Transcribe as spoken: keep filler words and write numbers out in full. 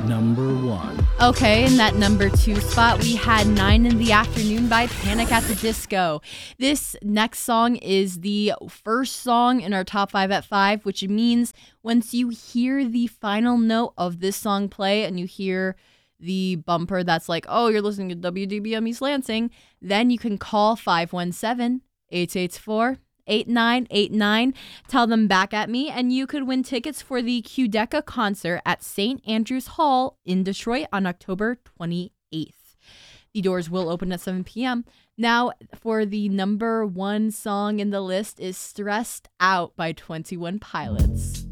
number one. Okay, in that number two spot, we had Nine in the Afternoon by Panic at the Disco. This next song is the first song in our top five at five, which means once you hear the final note of this song play and you hear the bumper that's like, oh, you're listening to W D B M East Lansing, then you can call five one seven, eight eight four, eight nine eight nine. Tell them back at me, and you could win tickets for the Quedeca concert at Saint Andrews Hall in Detroit on October twenty-eighth. The doors will open at seven p.m. Now, for the number one song in the list is Stressed Out by twenty-one Pilots.